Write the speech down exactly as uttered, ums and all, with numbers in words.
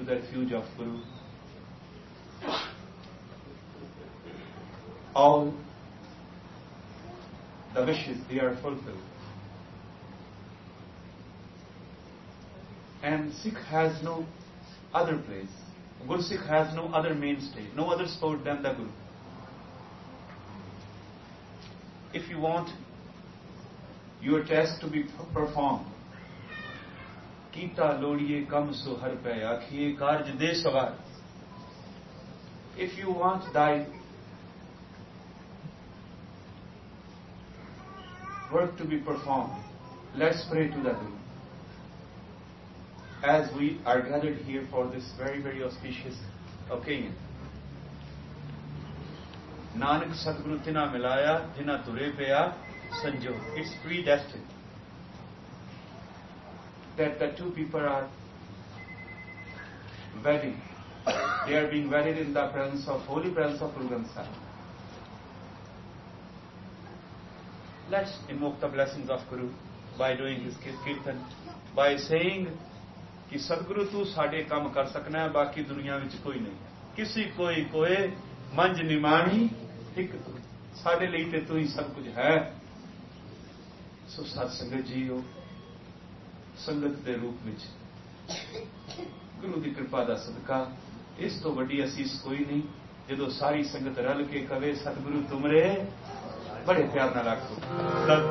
to the refuge of Guru. All the wishes, they are fulfilled. And Sikh has no other place. Guru Sikh has no other mainstay, no other support than the Guru. If you want your task to be performed, Kita lodiye kam so har pe akhiye karj de sawar. If you want thy work to be performed, let's pray to the Guru. As we are gathered here for this very, very auspicious occasion. Nanak Sadguru tina milaya, tina ture peya sanjog. It's predestined that the two people are wedding. They are being wedded in the presence of, holy presence of Guru Granth Sahib. Let's invoke the blessings of Guru by doing his kirtan, by saying कि सतगुरु तू साडे काम कर सकना है, बाकी दुनिया विच कोई नहीं, किसी कोई कोए मंज निमाणी एक तू, साडे लिए ते तू ही सब कुछ है. सो सत संगत जी हो, संगत के रूप में गुरु की कृपा का सदका इस तो वड्डी असीस कोई नहीं जो सारी संगत रल के कवे सतगुरु तुमरे बड़े प्यार नाल आखो.